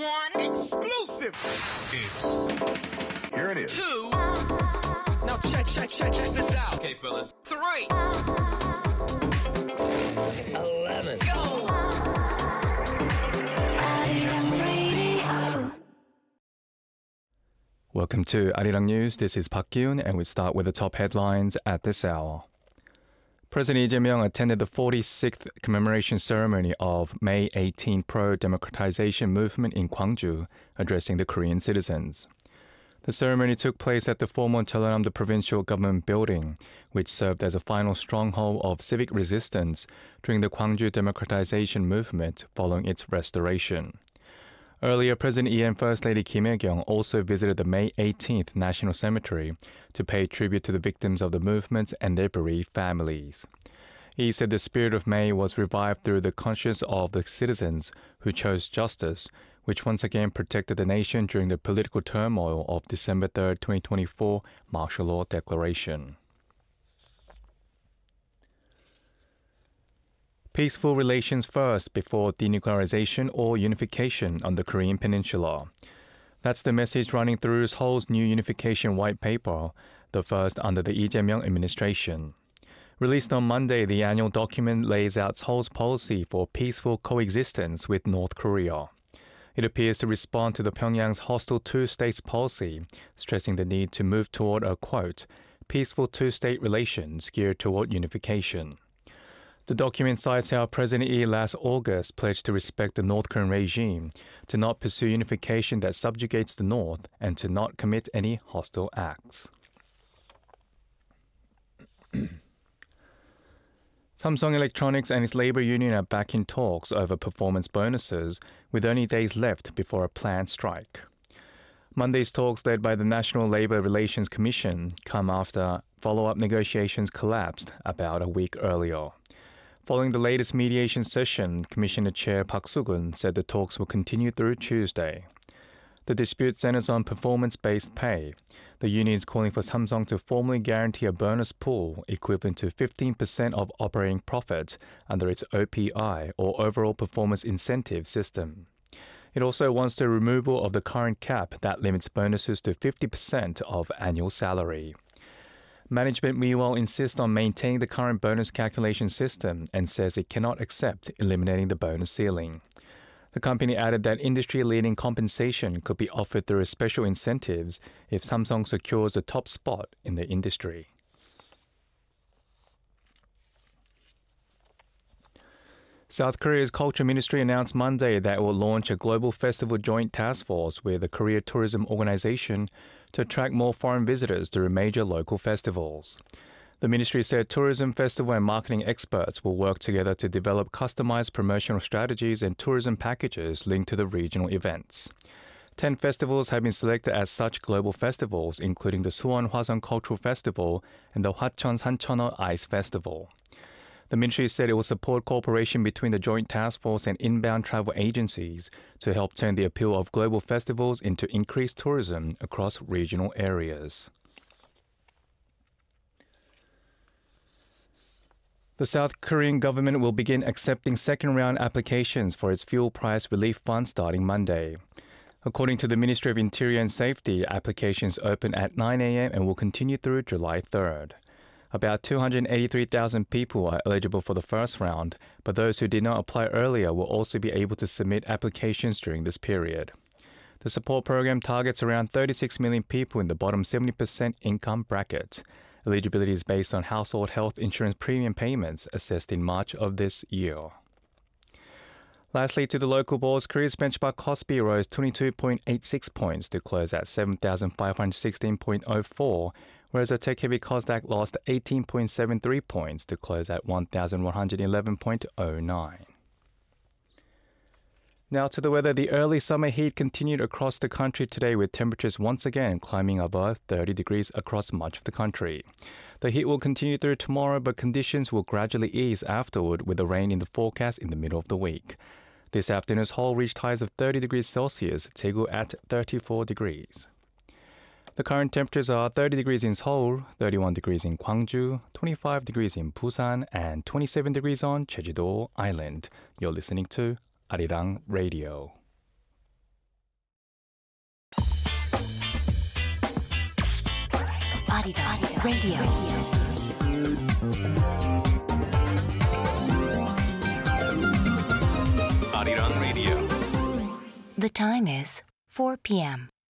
One. Exclusive. Here it is. Two. Now check this out. Okay, fellas. Three. 11. Go. Welcome to Arirang News. This is Park Kyun, and we start with the top headlines at this hour. President Lee Jae-myung attended the 46th commemoration ceremony of May 18 pro-democratization movement in Gwangju, addressing the Korean citizens. The ceremony took place at the former Jeollanam Provincial Government Building, which served as a final stronghold of civic resistance during the Gwangju democratization movement following its restoration. Earlier, President Lee and First Lady Kim Hae-kyung also visited the May 18th National Cemetery to pay tribute to the victims of the movements and their bereaved families. He said the spirit of May was revived through the conscience of the citizens who chose justice, which once again protected the nation during the political turmoil of December 3, 2024 martial law declaration. Peaceful relations first before denuclearization or unification on the Korean Peninsula. That's the message running through Seoul's new unification white paper, the first under the Lee Jae-myung administration. Released on Monday, the annual document lays out Seoul's policy for peaceful coexistence with North Korea. It appears to respond to the Pyongyang's hostile two-states policy, stressing the need to move toward a, quote, peaceful two-state relations geared toward unification. The document cites how President Lee last August pledged to respect the North Korean regime, to not pursue unification that subjugates the North, and to not commit any hostile acts. Samsung Electronics and its labor union are back in talks over performance bonuses, with only days left before a planned strike. Monday's talks, led by the National Labor Relations Commission, come after follow-up negotiations collapsed about a week earlier. Following the latest mediation session, Commissioner Chair Park Soo-gun said the talks will continue through Tuesday. The dispute centers on performance-based pay. The union is calling for Samsung to formally guarantee a bonus pool equivalent to 15% of operating profit under its OPI, or Overall Performance Incentive System. It also wants the removal of the current cap that limits bonuses to 50% of annual salary. Management, meanwhile, insists on maintaining the current bonus calculation system and says it cannot accept eliminating the bonus ceiling. The company added that industry-leading compensation could be offered through special incentives if Samsung secures the top spot in the industry. South Korea's Culture Ministry announced Monday that it will launch a global festival joint task force with the Korea Tourism Organization to attract more foreign visitors through major local festivals. The ministry said tourism, festival, and marketing experts will work together to develop customized promotional strategies and tourism packages linked to the regional events. 10 festivals have been selected as such global festivals, including the Suwon Hwaseong Cultural Festival and the Hwacheon Sancheoneo Ice Festival. The ministry said it will support cooperation between the Joint Task Force and inbound travel agencies to help turn the appeal of global festivals into increased tourism across regional areas. The South Korean government will begin accepting second-round applications for its fuel price relief fund starting Monday. According to the Ministry of Interior and Safety, applications open at 9 a.m. and will continue through July 3rd. About 283,000 people are eligible for the first round, but those who did not apply earlier will also be able to submit applications during this period. The support program targets around 36 million people in the bottom 70% income bracket. Eligibility is based on household health insurance premium payments assessed in March of this year. Lastly, to the local bourse, Korea's benchmark Kospi rose 22.86 points to close at 7,516.04, whereas the tech-heavy Kosdaq lost 18.73 points to close at 1,111.09. Now to the weather. The early summer heat continued across the country today, with temperatures once again climbing above 30 degrees across much of the country. The heat will continue through tomorrow, but conditions will gradually ease afterward, with the rain in the forecast in the middle of the week. This afternoon, Seoul reached highs of 30 degrees Celsius, Daegu at 34 degrees. The current temperatures are 30 degrees in Seoul, 31 degrees in Gwangju, 25 degrees in Busan, and 27 degrees on Jeju-do Island. You're listening to Arirang Radio. Arirang Radio. Arirang Radio. The time is 4 p.m.